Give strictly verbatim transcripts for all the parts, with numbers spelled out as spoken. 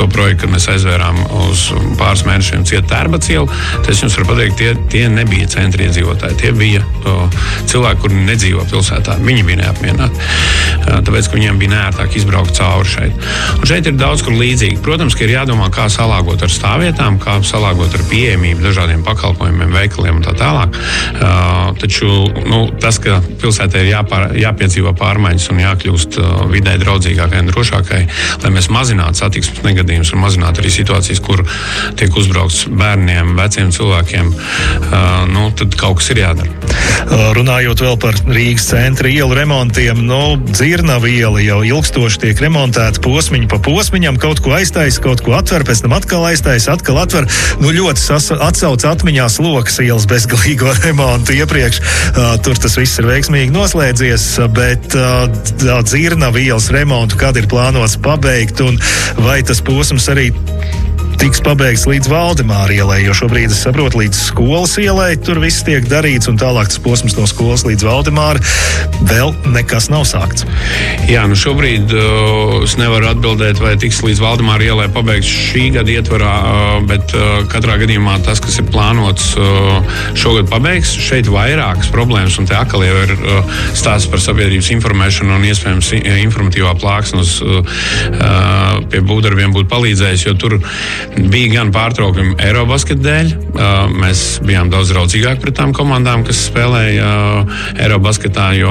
to projektu, kad mēs aizvērām uz pāris mēnešiem cietu Tērbats ielu, tad es jums varu pateikt, tie, tie nebija centri iedzīvotāji. Tie bija uh, cilvēki, kuri nedzīvo pilsētā. Viņi bija neapmierināti. Uh, tāpēc, ka viņiem bija neērtāk izbraukt cauri šeit. Un šeit ir daudz kur līdzīgi. Protams, ka ir jādomā, kā salāgot ar stāvvietām, kā salāgot ar pieejamību dažādiem pakalpojumiem, veikaliem un tā tālāk. Uh, taču nu, tas, ka pilsētā ir jāpār, jāpiedzīvo pārmaiņas un jākļūst uh, vidē draudzīgākai un drošākai, lai mēs mazinātu satiksmes negadījumus un mazinātu arī situācijas, kur tiek uzbraukts bērniem, veciem cilvēkiem, uh, nu, tad kaut kas ir jādara. Runājot vēl par Rīgas centra ielu remontiem, nu, Dzirnava iela jau ilgstoši tiek remontēta posmiņu pa posmiņam, kaut ko aiztais, kaut ko atver, pēc tam atkal aiztais, atkal atver. Nu, ļoti sas, atsauc atmiņās Lokas ielas bezgalīgo remontu iepriekš. Uh, tur tas viss ir veiksmīgi noslēdzies, bet uh, Dzirnava ielas remontu kad ir plānots pabeigt, un vai tas posms arī tiks pabeigts līdz Valdemāra ielai, jo šobrīd es saprotu, līdz skolas ielai tur viss tiek darīts, un tālāk tas posms no skolas līdz Valdemāra vēl nekas nav sākts. Jā, nu šobrīd uh, es nevaru atbildēt, vai tiks līdz Valdemāra ielai pabeigts šī gada ietvarā, uh, bet uh, katrā gadījumā tas, kas ir plānots uh, šogad pabeigts, šeit vairākas problēmas, un te atkal jau ir uh, stāsts par sabiedrības informēšanu un iespējams informatīvā plāksnes uh, pie būvdarbiem būtu palīdzējis, jo tur bija gan pārtraukumi Eirobasketa dēļ. Mēs bijām daudz draudzīgāk pret tām komandām, kas spēlēja Eirobasketā, jo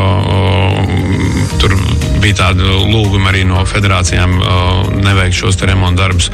tur bija tāda lūguma arī no federācijām neveikt šos te remontu darbus.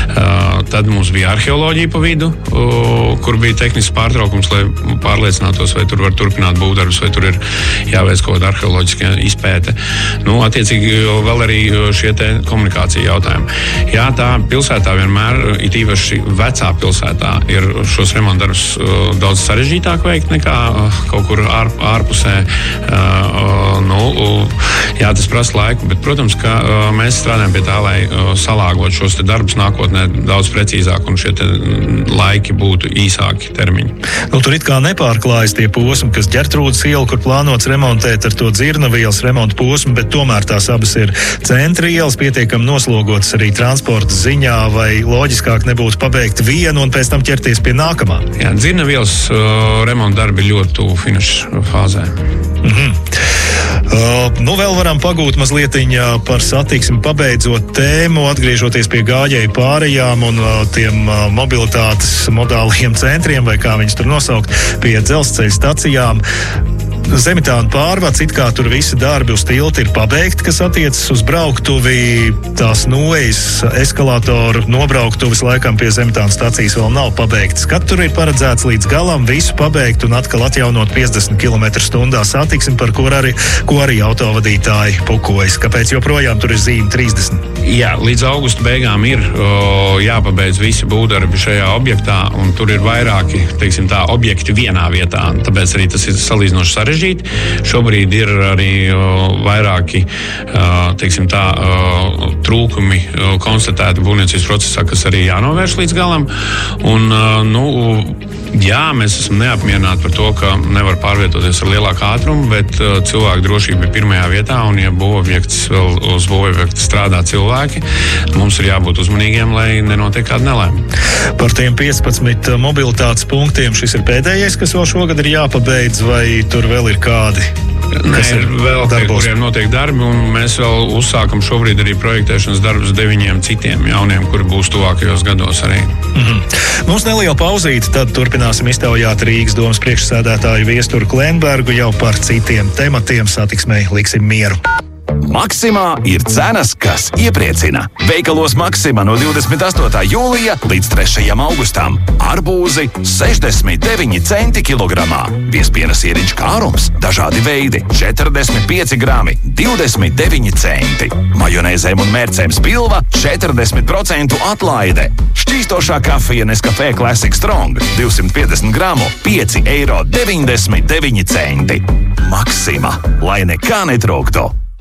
Tad mums bija arheoloģija pa vidu, kur bija tehnisks pārtraukums, lai pārliecinātos, vai tur var turpināt būvdarbus, vai tur ir jāveic kaut kāda arheoloģiska izpēte. Nu, attiecīgi vēl arī šie te komunikācija jautājumi. Jā, tā pilsētā vienmēr, it īpaši vecā pilsētā, ir šos remontu darbus uh, daudz sarežģītāk veikt nekā uh, kaut kur ār, ārpusē. Uh, uh, nu, uh, jā, tas prasa laiku, bet, protams, ka uh, mēs strādājam pie tā, lai uh, salāgot šos te darbus nākotnē daudz precīzāk un šie te laiki būtu īsāki termiņi. Nu, tur it kā nepārklājas tie posmi, kas Ģertrūdas iela, kur plānots remontēt ar to Dzirnava ielas remontu posmu, bet tomēr tās abas ir centra ielas, pietiekami noslogotas arī transporta ziņā, vai loģiskāk nebūtu pabeigt vienu un pēc tam ķerties pie nākamā? Jā, Dzirnava ielas uh, remonta darbi ir ļoti tuvu finiša fāzē. Mm-hmm. Uh, nu, vēl varam pagūt mazlietiņā par satiksmi, pabeidzot tēmu, atgriežoties pie gājēju pārējām un uh, tiem uh, mobilitātes modāliem centriem, vai kā viņus tur nosaukt, pie dzelzceļa stacijām. Zemitāna pārvads, it kā tur visi darbi uz tilta ir pabeigti, kas attiecas uz brauktuvi, tās noejas eskalātoru nobrauktuvis laikam pie Zemitāna stacijas vēl nav pabeigtas. Kad tur ir paredzēts līdz galam visu pabeigt un atkal atjaunot piecdesmit kilometru stundā satiksmi, par ko arī, ko arī autovadītāji pukojas. Kāpēc joprojām tur ir zīme trīsdesmit? Jā, līdz augusta beigām ir o, jāpabeidz visi būvdarbi šajā objektā, un tur ir vairāki, teiksim tā, objekti vienā vietā, tāpēc arī tas ir salīdzinoši sarežģīti. Šobrīd ir arī o, vairāki o, teiksim tā, o, trūkumi o, konstatēti būvniecības procesā, kas arī jānovērš līdz galam. Un, o, nu, jā, mēs esam neapmierināti par to, ka nevar pārvietoties ar lielāku ātrumu, bet o, cilvēku drošība ir pirmajā vietā, un ja būvobjekts vēl uz būvobjekta strādā cilvēki, mums ir jābūt uzmanīgiem, lai nenotiek kāda nelēma. Par tiem piecpadsmit mobilitātes punktiem šis ir pēdējais, kas vēl šogad ir jāpabeidz, vai tur vēl ir kādi? Nē, ir vēl pie kuriem notiek darbi, un mēs vēl uzsākam šobrīd arī projektēšanas darbus deviņiem citiem jauniem, kuri būs tuvākajos gados arī. Mm-hmm. Mums neliela pauzīte, tad turpināsim iztaujāt Rīgas domas priekšsēdētāju Viesturu Klenbergu jau par citiem tematiem. Satiksmei liksim mieru. Maksimā ir cenas, kas iepriecina. Veikalos Maksimā no divdesmit astotā jūlija līdz trešajam augustam. Arbūzi sešdesmit deviņi centi kilogramā. Piespiena sieriņš kārums, dažādi veidi, četrdesmit pieci grami, divdesmit deviņi centi. Majonēzēm un mērcēm spilva četrdesmit procentu atlaide. Šķīstošā kafija Nescafé Classic Strong divsimt piecdesmit gramu, pieci eiro deviņdesmit deviņi centi. Maksimā, lai nekā netrūktu.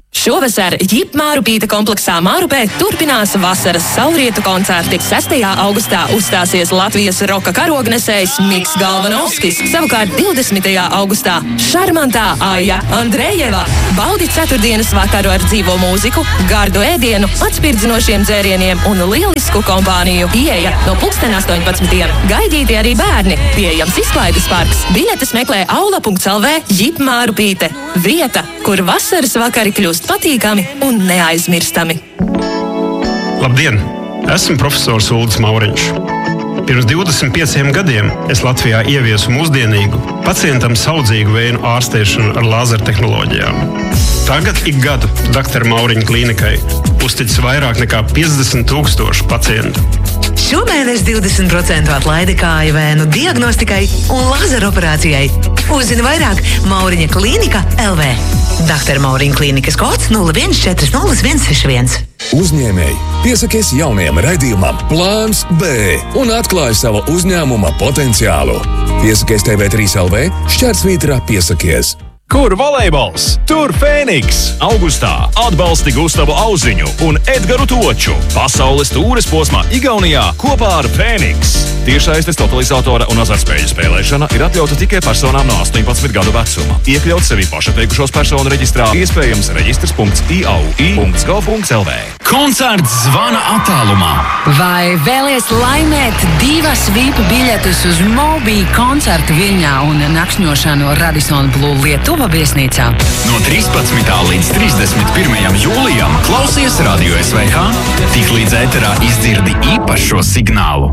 Šovasar Ģip Mārupīte kompleksā Mārupē turpinās vasaras saulrietu koncerti. sestajā augustā uzstāsies Latvijas roka karognesējs Miks Galvanovskis. Savukārt divdesmitajā augustā šarmantā Aija Andrejeva. Baudi ceturtdienas vakaru ar dzīvo mūziku, gardu ēdienu, atspirdzinošiem dzērieniem un lielisku kompāniju. Ieeja no pulksten astoņpadsmitiem. Gaidīti arī bērni. Pieejams izklaides parks. Biļetes meklē aula punkts el vē Ģip Mārupīte. Vieta, kur vasaras vakari kļūst patīkami un neaizmirstami. Labdien! Esmu profesors Uldis Mauriņš. Pirms divdesmit pieciem gadiem es Latvijā ieviesu mūsdienīgu, pacientam saudzīgu vēju ārstēšanu ar lāzertehnoloģijām. Tagad ik gadu doktora Mauriņa klīnikai uzticas vairāk nekā piecdesmit tūkstoši pacientu. Šomēnes divdesmit procentu atlaide kāju vēnu diagnostikai un lazeroperācijai. Uzzini vairāk Mauriņa klīnika el vē. doktora Mauriņa klīnikas kods nulle viens četri nulle viens seši viens. Uzņēmēji, piesakies jaunajam raidījumam Plāns B un atklāj savu uzņēmuma potenciālu. Piesakies te vē trīs el vē, šķērsvītra piesakies. Kur volejbols? Tur Fēniks! Augustā atbalsti Gustavu Auziņu un Edgaru Toču. Pasaules tūres posmā Igaunijā kopā ar Fēniks. Tiešsaistes totalizatora un azartspēļu spēlēšana ir atļauta tikai personām no astoņpadsmit gadu vecuma. Iekļaut sevi pašateikušos personu reģistrā iespējams reģistrs punkts i a u i punkts gov punkts el vē. Koncerts zvana attālumā. Vai vēlies laimēt divas V I P biļetes uz Mobi koncertu Viļņā un nakšņošanu Radisson Blu Lietuva viesnīcā? No trīspadsmitā līdz trīsdesmit pirmajam jūlijam klausies Radio es vē hā, tik līdz ēterā izdzirdi īpašo signālu.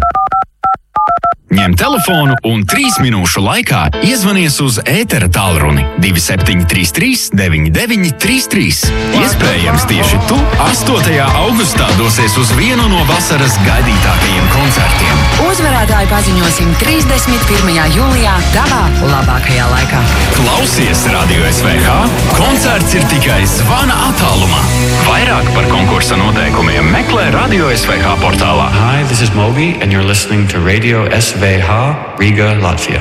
Ņem telefonu un trīs minūšu laikā iezvanies uz ētera tālruni divi septiņi trīs trīs deviņi deviņi trīs trīs. Iespējams, tieši tu astotajā augustā dosies uz vienu no vasaras gaidītākajiem koncertiem. Uzvarētāju paziņosim trīsdesmit pirmajā jūlijā tavā labākajā laikā. Klausies Radio es vē hā, koncerts ir tikai zvana attālumā. Vairāk par konkursa noteikumiem meklē Radio es vē hā portālā. Hi, this is Moby and you're listening to Radio es vē hā, Riga, Latvija.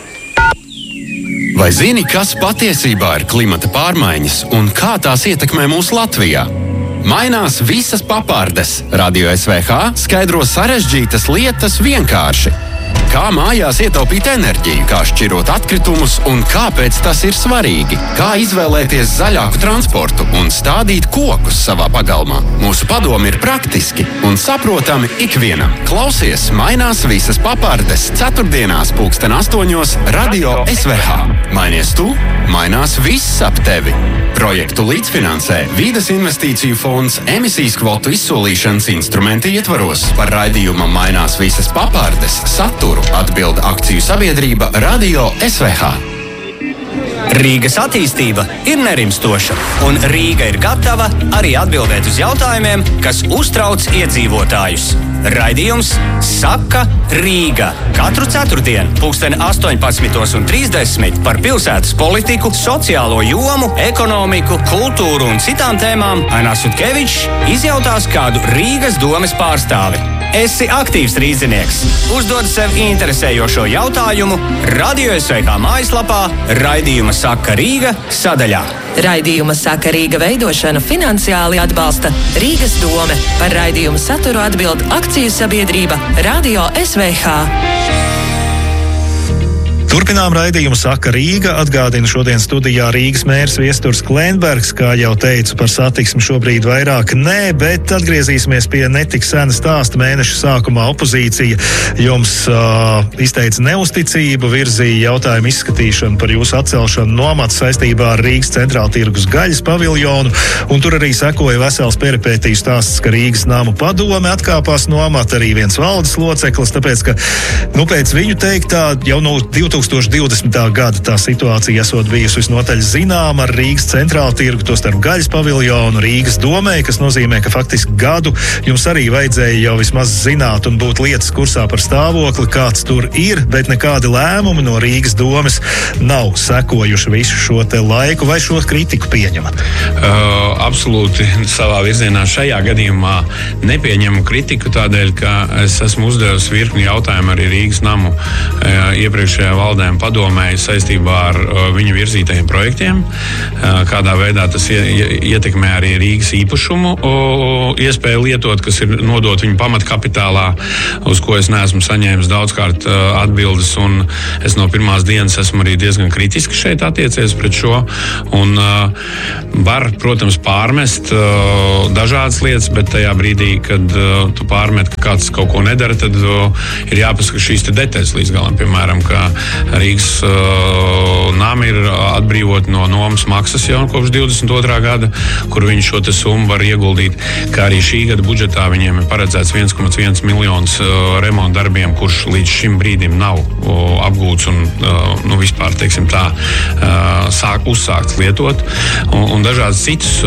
Vai zini, kas patiesībā ir klimata pārmaiņas un kā tās ietekmē mūsu Latvijā? Mainās visas papārdes. Radio es vē hā skaidro sarežģītas lietas vienkārši. Kā mājās ietaupīt enerģiju, kā šķirot atkritumus un kāpēc tas ir svarīgi. Kā izvēlēties zaļāku transportu un stādīt kokus savā pagalmā. Mūsu padomi ir praktiski un saprotami ikvienam. Klausies, mainās visas papārdes ceturtdienās pulksten astoņos Radio es vē hā. Mainies tu, mainās viss ap tevi. Projektu līdzfinansē Vīdes investīciju fonds emisijas kvotu izsolīšanas instrumenti ietvaros. Par raidījuma mainās visas papārdes saturu atbilda akciju sabiedrība Radio es vē hā. Rīgas attīstība ir nerimstoša, un Rīga ir gatava arī atbildēt uz jautājumiem, kas uztrauc iedzīvotājus. Raidījums Saka Rīga. Katru ceturtdienu, pulksten astoņpadsmitos un trīsdesmit par pilsētas politiku, sociālo jomu, ekonomiku, kultūru un citām tēmām Aina Sutkevičs izjautās kādu Rīgas domes pārstāvi. Esi aktīvs rīznieks. Uzdod sev interesējošo jautājumu Radio es vē hā mājaslapā Raidījuma Saka Rīga sadaļā. Raidījuma Saka Rīga veidošanu finansiāli atbalsta Rīgas dome. Par raidījumu saturu atbild akciju sabiedrība Radio es vē hā. Turpinām raidījumu Saka Rīga. Atgādina šodien studijā Rīgas mērs Viesturs Klenbergs, kā jau teicu, par satiksmi šobrīd vairāk nē, bet atgriezīsimies pie netik sena stāsta. Mēneša sākumā opozīcija jums uh, izteica neusticību, virzīja jautājumu izskatīšanu par jūsu atcelšanu no amata saistībā ar Rīgas centrāla tirgus gaļas paviljonu, un tur arī sekoja vesels peripētiju stāsts, ka Rīgas namu padome atkāpās no amata, arī viens valdes loceklis, tāpēc, ka, nu, pēc viņu teiktā jau no divtūkstoš divdesmitā gada tā situācija esot bijusi visnotaļ zināma ar Rīgas centrālu tirgu, tostarp gaļas paviljonu, Rīgas domē, kas nozīmē, ka faktiski gadu jums arī vajadzēja jau vismaz zināt un būt lietas kursā par stāvokli, kāds tur ir, bet nekādi lēmumi no Rīgas domes nav sekojuši visu šo te laiku, vai šo kritiku pieņemat? Uh, absolūti savā virzienā šajā gadījumā nepieņemu kritiku tādēļ, ka es esmu uzdevis virkni jautājumu arī Rīgas namu uh, iepriekšējā valsts valdēm padomēja saistībā ar viņu virzītajiem projektiem, kādā veidā tas ietekmē arī Rīgas īpašumu iespēju lietot, kas ir nodot viņu pamatkapitālā, uz ko es neesmu saņēmis daudzkārt atbildes, un es no pirmās dienas esmu arī diezgan kritiski šeit attiecies pret šo. Un var, protams, pārmest dažādas lietas, bet tajā brīdī, kad tu pārmet, ka kāds kaut ko nedara, tad ir jāpasaka šīs te detaļas līdz galam. Piemēram, ka Rīgas nami ir atbrīvot no nomas maksas jau kopš divdesmit otrā gada, kur viņi šo te summu var ieguldīt, kā arī šī gada budžetā viņiem ir paredzēts viens komats viens miljonus remonta darbiem, kurš līdz šim brīdim nav apgūts un nu, vispār, teiksim tā, sāk uzsākts lietot, un, un dažādas citas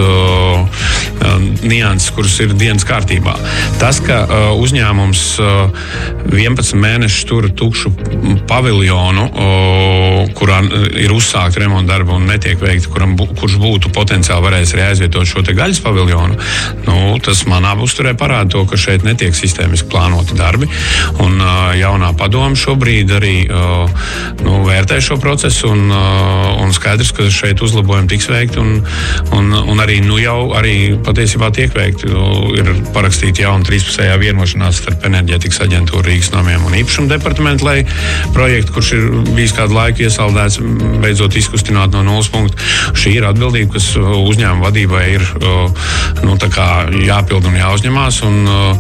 nianses, kuras ir dienas kārtībā. Tas, ka uzņēmums vienpadsmit mēnešus tur tukšu paviljonu, kurā ir uzsākta remonta darba un netiek veikta, kuram, kurš būtu potenciāli varējis arī aizvietot šo te gaļas paviljonu, nu, tas manā uzturē parāda to, ka šeit netiek sistēmiski plānoti darbi, un uh, jaunā padoma šobrīd arī uh, nu, vērtē šo procesu, un, uh, un skaidrs, ka šeit uzlabojumi tiks veikti, un, un, un arī, nu, jau arī patiesībā tiek veikti. Ir parakstīta jauna trīspusējā vienošanās starp enerģētikas aģentūru, Rīgas namiem un īpašumu departamentu, lai projektu, kurš ir bijis kādu laiku iesaldēts, beidzot izkustināt no nulles punktu. Šī ir atbildība, kas uzņēmuma vadībai ir nu, tā kā jāpild un jāuzņemās, un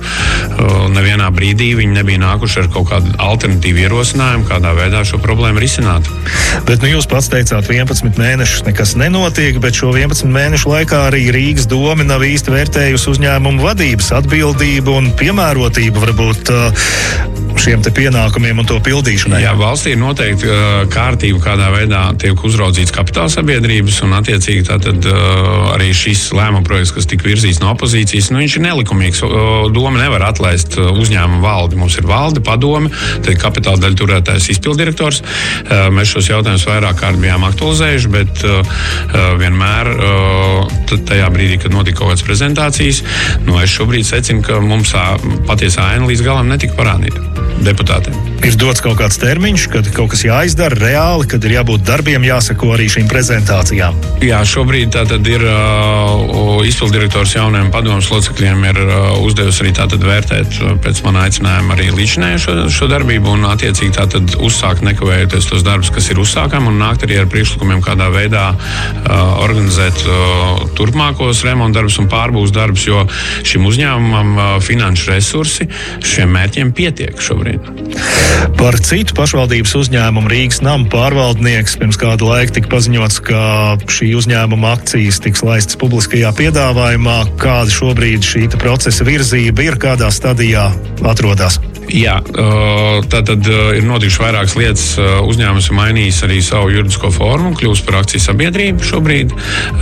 uh, nevienā brīdī viņi nebija nākuši ar kaut kādu alternatīvu ierosinājumu, kādā veidā šo problēmu risināt. Bet nu, jūs pats teicāt, vienpadsmit mēnešus nekas nenotiek, bet šo vienpadsmit mēnešu laikā arī Rīgas doma nav īsti vērtējusi uzņēmumu vadības atbildību un piemērotību varbūt uh, šiem te pienākumiem un to pildīšanai. Jā, valstī ir noteikti uh, kārtība, kādā veidā tiek uzraudzīts kapitāla sabiedrības, un attiecīgi tātad uh, arī šis lēmuma projekts, kas tika virzīts no opozīcijas, nu viņš ir nelikumīgs. Doma nevar atlaist uzņēmumu valdi. Mums ir valde, padome, tad kapitāla daļa turētājs izpildirektors. Mēs šos jautājumus vairāk kārt bijām aktualizējuši, bet vienmēr tajā brīdī, kad notika kaut kādas prezentācijas, nu es šobrīd secinu, ka mums patiesā aina līdz galam netika parādīta deputātiem. Ir dots kaut kāds termiņš, kad kaut kas jāizdara reāli, kad ir jābūt darbiem, jāsako arī šīm prezentācijām. Jā, šobrīd tātad ir uh, izpildirektors jaunajiem padomus locekļiem ir uh, uzdevusi arī tātad vērtēt uh, pēc mana aicinājuma arī līdzinēju šo, šo darbību un attiecīgi tātad uzsākt nekavējoties tos darbus, kas ir uzsākami, un nākt arī ar priekšlikumiem, kādā veidā uh, organizēt uh, turpmākos remonta darbus un pārbūves darbus, jo šim uzņēmumam uh, finanšu resursi šiem mērķiem pietiek šobrīd. Par citu pašvaldības uzņēmumu Rīgas nama pārvaldnieks pirms kādu laiku tika paziņots, ka šī uzņēmuma akcijas tiks laistas publiskajā piedāvājumā. Kāda šobrīd šī procesa virzība ir, kādā stadijā atrodas? Jā, tā tad ir notikuši vairākas lietas. Uzņēmums ir mainījis arī savu juridisko formu, kļūst par akciju sabiedrību šobrīd.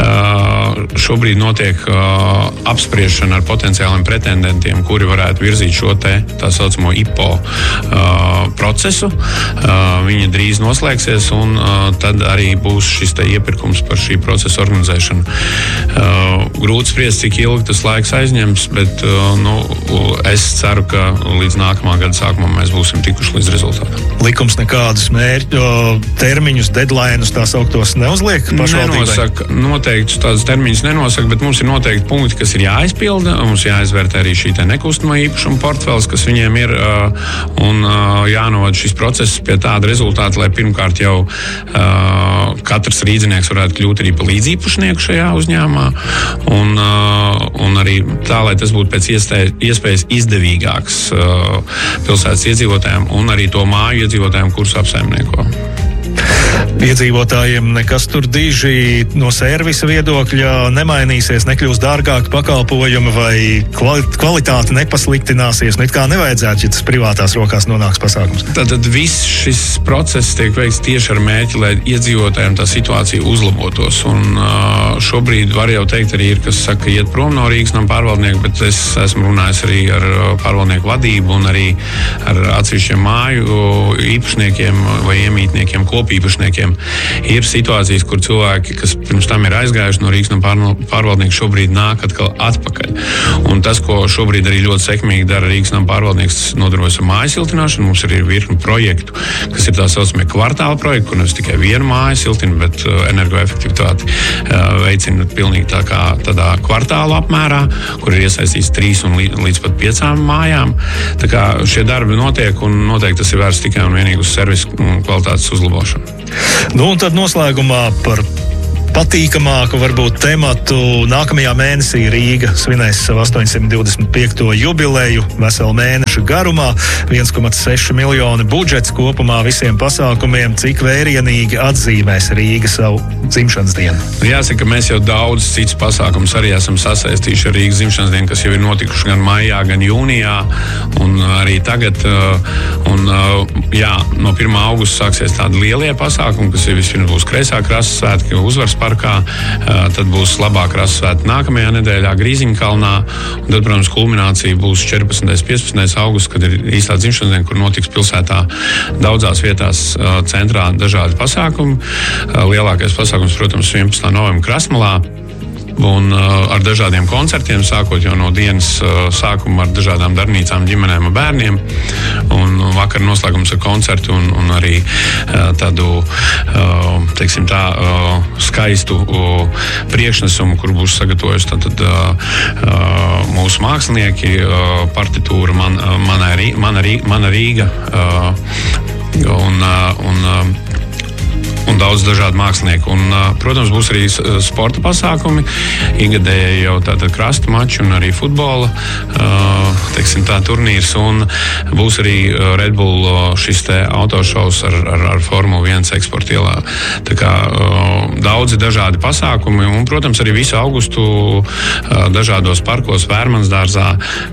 Šobrīd notiek apspriešana ar potenciāliem pretendentiem, kuri varētu virzīt šo te tā saucamo I P O procesu. Viņi drīz noslēgsies, un tad arī būs šis te iepirkums par šī procesa organizēšanu. Grūti spriest, cik ilgi tas laiks aizņems, bet nu, es ceru, ka līdz nākamā gada sākumā mēs būsim tikuši līdz rezultātam. Likums nekādus mērķu, termiņus, deadlineus tā sauktos neuzliek pašvaldībai? Nenosaka, noteikti tādus termiņus nenosaka, bet mums ir noteikti punkti, kas ir jāizpilda. Mums jāizvērtē arī šī te nekustamā īpašuma portfels, kas viņiem ir, un jānovada šis process pie tāda rezultāta, lai pirmkārt jau katrs rīdzinieks varētu kļūt arī par līdzīpašnieku šajā uzņēmumā, un, un arī tā, lai tas būtu pēc iespējas izdevīgāks pilsētas iedzīvotājiem un arī to māju iedzīvotājiem, kurus apsaimnieko. Iedzīvotājiem nekas tur diži no servisa viedokļa nemainīsies, nekļūs dārgāki pakalpojumi vai kvalitāte nepasliktināsies. Nu, it kā nevajadzētu, ja tas privātās rokās nonāks pasākums. Tātad viss šis process tiek veikts tieši ar mērķi, lai iedzīvotājiem tā situācija uzlabotos. Un šobrīd var jau teikt arī ir, kas saka, iet prom no Rīgas nama pārvaldnieku, bet es esmu runājis arī ar pārvaldnieku vadību un arī ar atsevišķiem māju īpašniekiem vai iemītniekiem, kopīpašniekiem, māksliniekiem. Ir situācijas, kur cilvēki, kas pirms tam ir aizgājuši no Rīgas nama pārvaldnieka, šobrīd nāk atkal atpakaļ. Un tas, ko šobrīd arī ļoti sekmīgi dara Rīgas nama pārvaldnieks, nodarbojas ar māju siltināšanu. Mums arī ir virkni projektu, kas ir tā saucamie kvartāla projekti, kur nevis tikai vienu māju siltina, bet energoefektivitāti veicina pilnīgi tā kā tādā kvartāla apmērā, kur ir iesaistīts trīs un līdz pat piecām mājām. Tā kā šie darbi notiek, un noteikti tas ir vērsts tikai un vienīgi uz servisu kvalitātes uzlabošanu. Nu, un tad noslēgumā par patīkamāku varbūt tematu. Nākamajā mēnesī Rīga svinēs savu astoņsimt divdesmit piekto jubileju veselu mēnešu garumā. viens komats seši miljoni budžets kopumā visiem pasākumiem. Cik vērienīgi atzīmēs Rīga savu dzimšanas dienu? Jāsaka, mēs jau daudz citus pasākumus arī esam sasaistījuši ar Rīgas dzimšanas dienu, kas jau ir notikuši gan maijā, gan jūnijā, un arī tagad. Un, jā, no pirmā augusta sāksies tādi lielie pasākumi, kas ir vispirms būs Kreisā krasta svētki, Uzvaras parkā, tad būs labāk krasta svētki nākamajā nedēļā Grīziņkalnā, un tad, protams, kulminācija būs četrpadsmitais un piecpadsmitais augusts, kad ir īstā dzimšanas diena, kur notiks pilsētā daudzās vietās centrā dažādi pasākumi. Lielākais pasākums, protams, vienpadsmitā novembra Krastmalā, un uh, ar dažādiem koncertiem, sākot jau no dienas uh, sākuma ar dažādām darbnīcām, ģimenēm un bērniem. Un vakar noslēgums ar koncertu un, un arī uh, tādu, uh, teiksim tā, uh, skaistu uh, priekšnesumu, kur būs sagatavojusi tātad uh, uh, mūsu mākslinieki, uh, partitūra man, uh, mana, mana, mana Rīga uh, un, uh, un uh, un daudz dažādu mākslinieku. Un, protams, būs arī sporta pasākumi, ikgadēji jau tātad krasta mači un arī futbola, teiksim tā, turnīrs, un būs arī Red Bull šis te autošovs ar, ar, ar Formula viens eksporta ielā. Tā kā daudzi dažādi pasākumi, un, protams, arī visu augustu dažādos parkos, Vērmanas dārzā,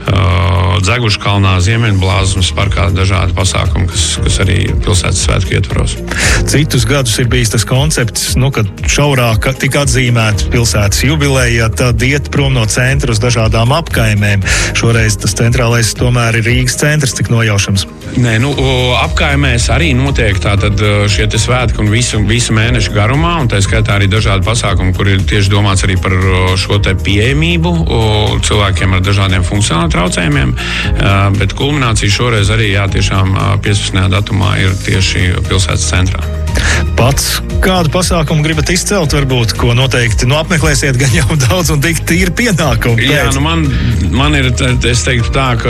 Dzeguškalnā, Ziemeļblāzmas parkā dažādi pasākumi, kas, kas arī pilsētas svētku ietvaros. Citus gadus ir bijis tas koncepts, nu, kad šaurāk tika atzīmēta pilsētas jubileja, tad iet prom no centra uz dažādām apkaimēm. Šoreiz tas centrālais tomēr ir Rīgas centrs, cik nojaušams. Nē, nu, apkaimēs arī notiek tātad šie te svētki un visu, visu mēnešu garumā, un tā skaitā arī dažādi pasākumi, kur ir tieši domāts arī par šo te pieejamību cilvēkiem ar dažādiem funkcionāliem traucējumiem, bet kulminācija šoreiz arī, jā, tiešām piecpadsmitajā datumā ir tieši pilsētas centrā. Pats kādu pasākumu gribat izcelt, varbūt, ko noteikti nu, apmeklēsiet gan jau daudz un tik tīri pienākumu? Pēc. Jā, nu man, man ir, es teiktu tā, ka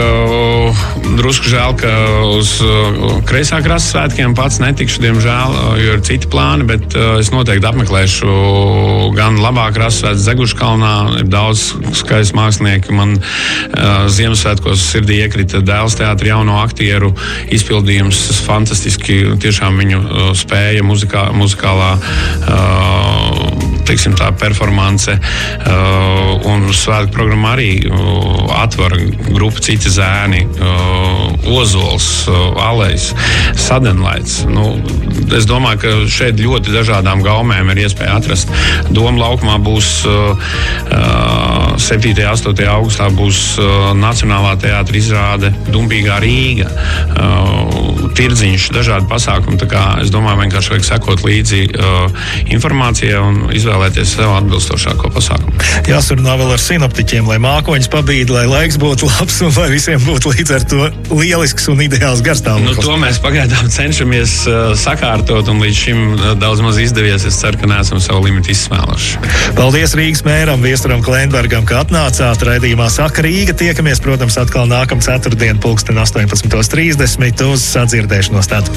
drusku žēl, ka uz Kreisā krasta svētkiem pats netikšu, diemžēl, jo ir citi plāni, bet es noteikti apmeklēšu gan labā krasta svētku Dzeguškalnā, ir daudz skaists mākslinieki. Man uh, Ziemassvētkos sirdī iekrita Dēls teātra jauno aktieru izpildījums, fantastiski, tiešām viņu uh, spēja muzikā, muzikālā uh, teiksim tā, performance uh, un svētku programma arī uh, atver grupu Citi zēni, uh, Ozols, uh, Alejs, Sadenlaits. Nu, es domāju, ka šeit ļoti dažādām gaumēm ir iespēja atrast. Doma laukumā būs uh, septītajā un astotajā augustā būs uh, Nacionālā teātra izrāde Dumbīgā Rīga, uh, tirdziņš, dažādi pasākumi. Tā kā es domāju, vienkārši vajag sekot līdzi uh, informācijai un izvēlēties sev atbilstošāko pasākumu. Jāsarunā vēl ar sinoptiķiem, lai mākoņus pabīd, lai laiks būtu labs un lai visiem būtu līdz ar to lielisks un ideāls garstāvoklis. Nu, to mēs pagaidām cenšamies uh, sakārtot, un līdz šim uh, daudz maz izdevies. Es ceru, ka neesam savu limitu izsmēluši. Paldies Rīgas mēram Viesturam Kleinbergam, ka atnācāt. Raidījumā Saka Rīga. Tiekamies, protams, atkal nākamā ceturtdien pulksten astoņpadsmit trīsdesmit uz sadzirdēšanos tad.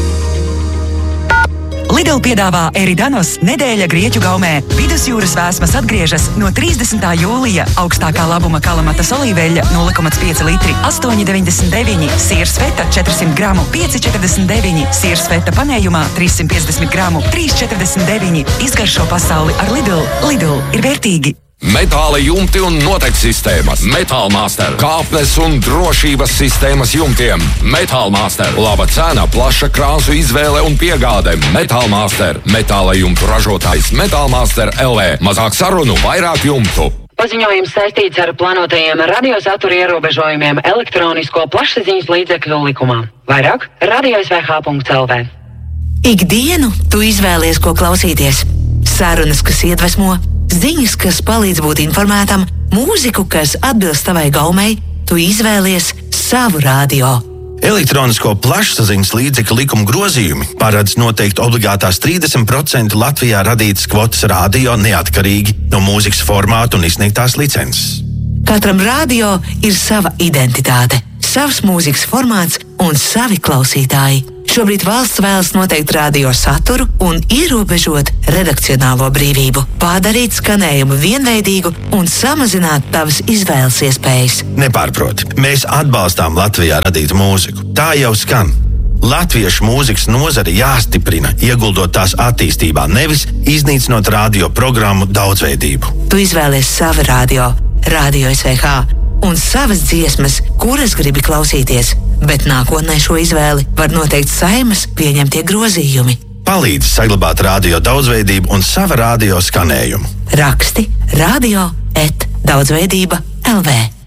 Lidl piedāvā Eridanos nedēļa Grieķu gaumē. Vidusjūras vēsmas atgriežas no trīsdesmitā jūlija. Augstākā labuma kalamatas olīveļa nulle komats pieci litri, astoņi deviņdesmit deviņi, siers feta četrsimt gramu, pieci četrdesmit deviņi, siers feta panējumā trīssimt piecdesmit gramu, trīs četrdesmit deviņi. Izgaršo pasauli ar Lidl. Lidl ir vērtīgi. Metāla jumti un noteku sistēmas, Metālmaster, kāpnes un drošības sistēmas jumtiem. Metālmaster, laba cena, plaša krāsu izvēle un piegāde. Metālmaster, metāla jumtu ražotājs Metālmaster L V. Mazāk sarunu, vairāk jumtu. Paziņojums saistīts ar plānotajiem radiosatura ierobežojumiem elektronisko plašsaziņas līdzekļu likumā. Vairāk radio S V H punkt L V. Ikdienu tu izvēlies, ko klausīties. Sarunas, kas iedvesmo, ziņas, kas palīdz būt informētam, mūziku, kas atbilst tavai gaumei, tu izvēlies savu radio. Elektronisko plašsaziņas līdzekļu likuma grozījumi paredz noteikt obligātās trīsdesmit procenti Latvijā radītas kvotas radio neatkarīgi no mūzikas formāta un izsniegtās licences. Katram radio ir sava identitāte, savs mūzikas formāts un savi klausītāji. Šobrīd valsts vēlas noteikt radio saturu un ierobežot redakcionālo brīvību, padarīt skanējumu vienveidīgu un samazināt tavas izvēles iespējas. Nepārproti, mēs atbalstām Latvijā radītu mūziku. Tā jau skan. Latviešu mūzikas nozari jāstiprina, ieguldot tās attīstībā, nevis iznīcinot radio programmu daudzveidību. Tu izvēlies savu radio, Radio S V H, un savas dziesmas, kuras gribi klausīties, bet nākotnē šo izvēli var noteikt Saeimas pieņemtie grozījumi. Palīdz saglabāt radio daudzveidību un sava radio skanējumu. Raksti radio et daudzveidība L V.